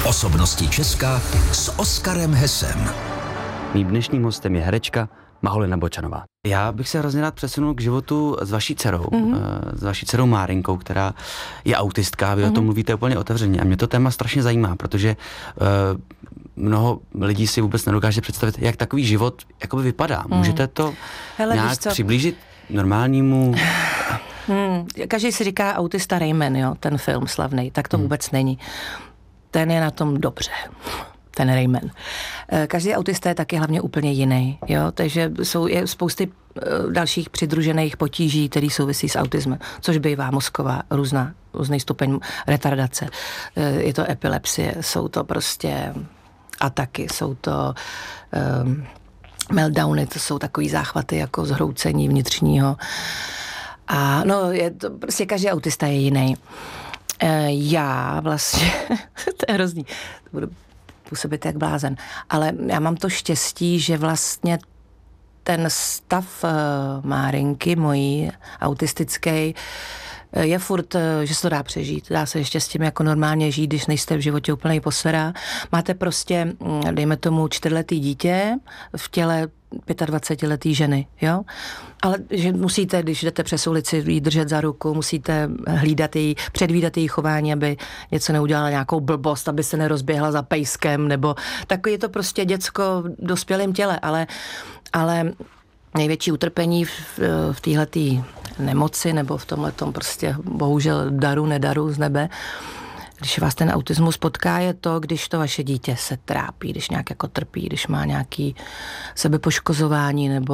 Osobnosti Česka s Oskarem Hesem. Mým dnešním hostem je herečka Maholena Bočanová. Já bych se hrozně rád přesunul k životu s vaší dcerou, s vaší dcerou Márinkou, která je autistka, vy o tom mluvíte úplně otevřeně a mě to téma strašně zajímá, protože mnoho lidí si vůbec nedokáže představit, jak takový život jakoby vypadá. Můžete to nějak přiblížit normálnímu? Každý si říká autista Rayman, jo, ten film slavný, tak to vůbec není. Ten je na tom dobře. Ten Rayman. Každý autista je taky hlavně úplně jiný, jo, takže je spousty dalších přidružených potíží, které souvisí s autismem, což bývá mozková různý stupeň retardace. Je to epilepsie, jsou to prostě ataky, jsou to meltdowny, to jsou takový záchvaty jako zhroucení vnitřního. A no, je to, prostě každý autista je jiný. Já vlastně, to je hrozný, to budu působit jak blázen, ale já mám to štěstí, že vlastně ten stav Márinky, mojí autistický, je furt, že se to dá přežít. Dá se ještě s tím jako normálně žít, když nejste v životě úplnej posera. Máte prostě, dejme tomu, 4letý dítě v těle 25letý ženy, jo? Ale že musíte, když jdete přes ulici, jí držet za ruku, musíte předvídat její chování, aby něco neudělala nějakou blbost, aby se nerozběhla za pejskem, nebo takový je to prostě děcko v dospělém těle, ale největší utrpení v téhletý nemoci nebo v tomhletom prostě bohužel nedaru z nebe, když vás ten autismus potká, je to, když to vaše dítě se trápí, když nějak jako trpí, když má nějaký sebepoškozování nebo